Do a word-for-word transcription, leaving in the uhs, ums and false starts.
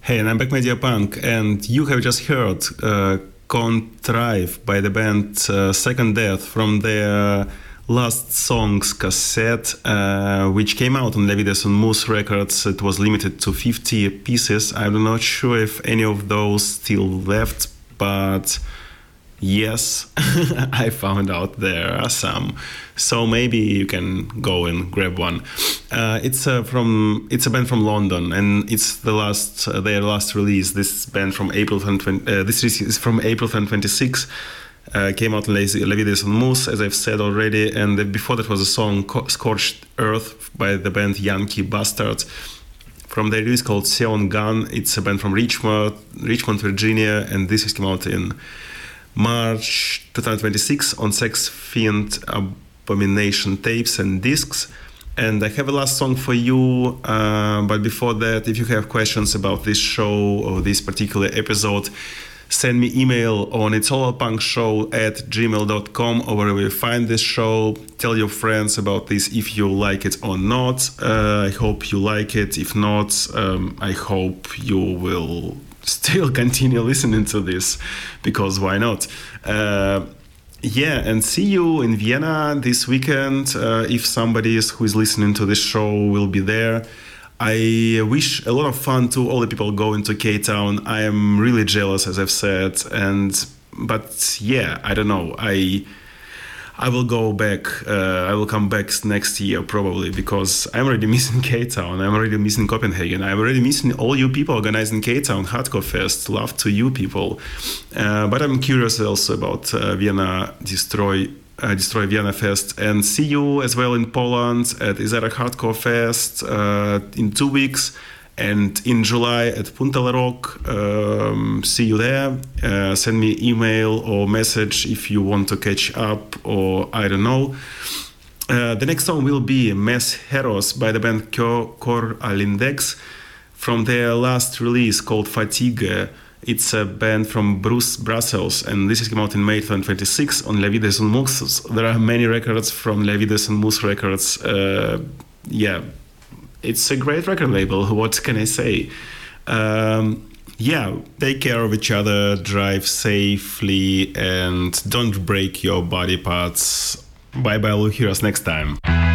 Hey, and I'm back, Media Punk, and you have just heard uh, Contrive by the band uh, Second Death from their last songs cassette, uh, which came out on Levides and Moose Records. It was limited to fifty pieces. I'm not sure if any of those still left, but yes, I found out there are some. So maybe you can go and grab one. Uh, it's uh, from it's a band from London, and it's the last uh, their last release. This band from April twenty, uh, this is from April twenty twenty-six. Uh, came out in Levides and Moose, as I've said already, and before that was a song Scorched Earth by the band Yankee Bastards from their release called Seon Gun. It's a band from Richmond, Richmond, Virginia, and this came out in March twenty twenty-six on Sex Fiend Abomination tapes and discs. And I have a last song for you, uh, but before that, if you have questions about this show or this particular episode, send me email on it'sallapunkshow at gmail dot com, or wherever you find this show. Tell your friends about this if you like it or not. Uh, I hope you like it. If not, um, I hope you will still continue listening to this, because why not? Uh, yeah, and see you in Vienna this weekend. Uh, if somebody is, who is listening to this show will be there. I wish a lot of fun to all the people going to K-Town. I am really jealous, as I've said, and but yeah, I don't know. I I will go back. Uh, I will come back next year probably, because I'm already missing K-Town. I'm already missing Copenhagen. I'm already missing all you people organizing K-Town Hardcore Fest. Love to you people. Uh, but I'm curious also about uh, Vienna Destroy. Uh, Destroy Vienna Fest, and see you as well in Poland at Izera Hardcore Fest uh, in two weeks, and in July at Punta La Rock. Um, see you there. Uh, send me email or message if you want to catch up, or I don't know. Uh, the next song will be Mass Heroes by the band Cor Alindex from their last release called Fatigue. It's a band from Bruce, Brussels, and this came out in May twenty twenty-six on Levides and Moose. There are many records from Levides and Moose Records. Uh, yeah, it's a great record label. What can I say? Um, yeah, take care of each other, drive safely, and don't break your body parts. Bye bye, we'll hear us next time.